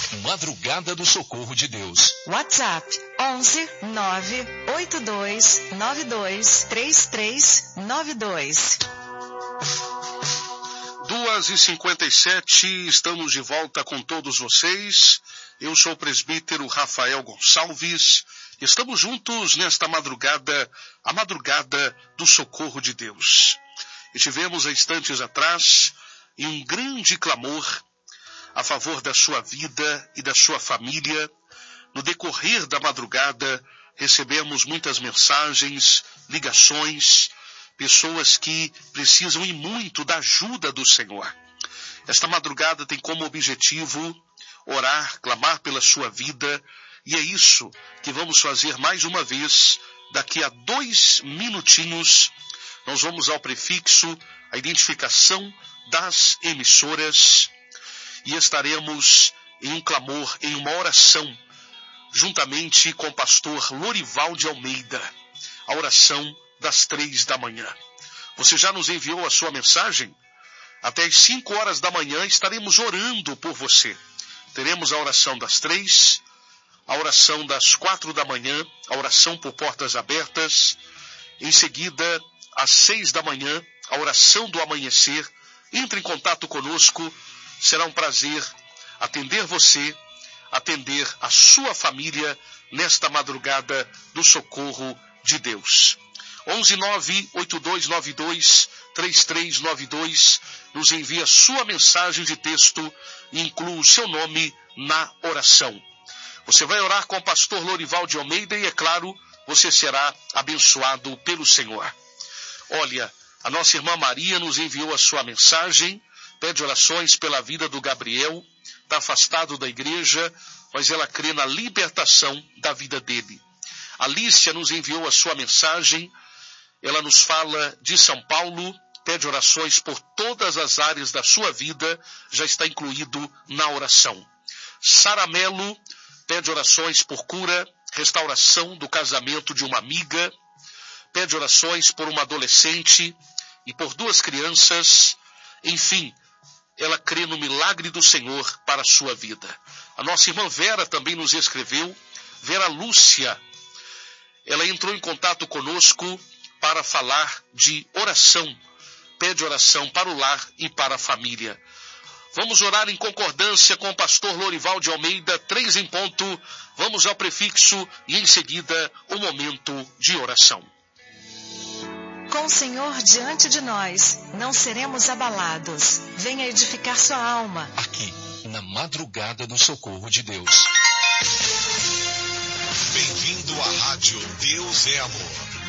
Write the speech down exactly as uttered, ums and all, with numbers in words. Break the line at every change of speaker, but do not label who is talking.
Madrugada do Socorro de Deus.
WhatsApp onze nove oito dois nove dois três três nove dois.
duas e cinquenta e sete, estamos de volta com todos vocês. Eu sou o presbítero Rafael Gonçalves. Estamos juntos nesta madrugada, a madrugada do Socorro de Deus. Estivemos há instantes atrás em um grande clamor a favor da sua vida e da sua família. No decorrer da madrugada, recebemos muitas mensagens, ligações, pessoas que precisam e muito da ajuda do Senhor. Esta madrugada tem como objetivo orar, clamar pela sua vida, e é isso que vamos fazer mais uma vez. Daqui a dois minutinhos, nós vamos ao prefixo, a identificação das emissoras, e estaremos em um clamor, em uma oração, juntamente com o pastor Lorival de Almeida, a oração das três da manhã. Você já nos enviou a sua mensagem? Até às cinco horas da manhã estaremos orando por você. Teremos a oração das três, a oração das quatro da manhã, a oração por portas abertas. Em seguida, às seis da manhã, a oração do amanhecer. Entre em contato conosco, será um prazer atender você, atender a sua família nesta madrugada do Socorro de Deus. onze nove oito dois nove dois três três nove dois, nos envia sua mensagem de texto e inclua o seu nome na oração. Você vai orar com o pastor Lorival de Almeida e, é claro, você será abençoado pelo Senhor. Olha, a nossa irmã Maria nos enviou a sua mensagem, pede orações pela vida do Gabriel, está afastado da igreja, mas ela crê na libertação da vida dele. A Alicia nos enviou a sua mensagem, ela nos fala de São Paulo, pede orações por todas as áreas da sua vida, já está incluído na oração. Sara Melo pede orações por cura, restauração do casamento de uma amiga, pede orações por uma adolescente e por duas crianças. Enfim, ela crê no milagre do Senhor para a sua vida. A nossa irmã Vera também nos escreveu, Vera Lúcia. Ela entrou em contato conosco para falar de oração. Pede oração para o lar e para a família. Vamos orar em concordância com o pastor Lorival de Almeida, três em ponto. Vamos ao prefixo e em seguida o momento de oração.
Com o Senhor diante de nós, não seremos abalados. Venha edificar sua alma.
Aqui, na madrugada do Socorro de Deus.
Bem-vindo à Rádio Deus é Amor.